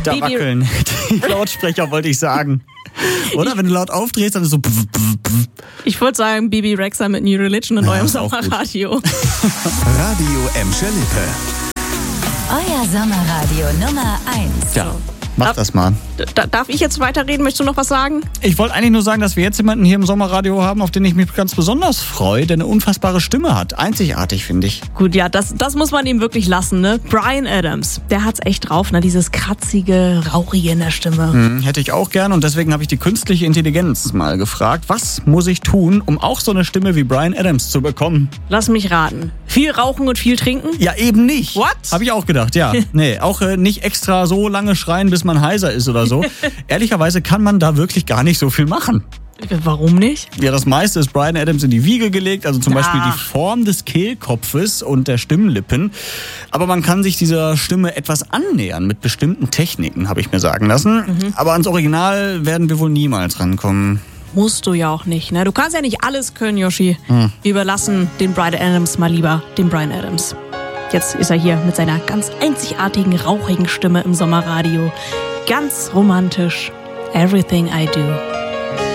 nicht da wackeln. Die Lautsprecher wollte ich sagen. Oder? Wenn du laut aufdrehst, dann ist so... Ich wollte sagen, Bibi Rexha mit New Religion in eurem Sommerradio. Radio Emscher Lippe. Euer Sommerradio Nummer 1. Ja, mach das mal. Darf ich jetzt weiterreden? Möchtest du noch was sagen? Ich wollte eigentlich nur sagen, dass wir jetzt jemanden hier im Sommerradio haben, auf den ich mich ganz besonders freue, der eine unfassbare Stimme hat. Einzigartig, finde ich. Gut, ja, das muss man ihm wirklich lassen, ne? Bryan Adams, der hat's echt drauf, ne? Dieses kratzige, rauchige in der Stimme. Hätte ich auch gern und deswegen habe ich die künstliche Intelligenz mal gefragt, was muss ich tun, um auch so eine Stimme wie Bryan Adams zu bekommen? Lass mich raten. Viel rauchen und viel trinken? Ja, eben nicht. What? Habe ich auch gedacht, ja. Nee, auch nicht extra so lange schreien, bis man heiser ist oder so. Ehrlicherweise kann man da wirklich gar nicht so viel machen. Warum nicht? Ja, das meiste ist Bryan Adams in die Wiege gelegt, also zum Beispiel die Form des Kehlkopfes und der Stimmlippen. Aber man kann sich dieser Stimme etwas annähern mit bestimmten Techniken, habe ich mir sagen lassen. Aber ans Original werden wir wohl niemals rankommen. Musst du ja auch nicht, ne? Du kannst ja nicht alles können, Yoshi. Wir überlassen den Bryan Adams mal lieber dem Bryan Adams. Jetzt ist er hier mit seiner ganz einzigartigen, rauchigen Stimme im Sommerradio. Ganz romantisch. Everything I Do.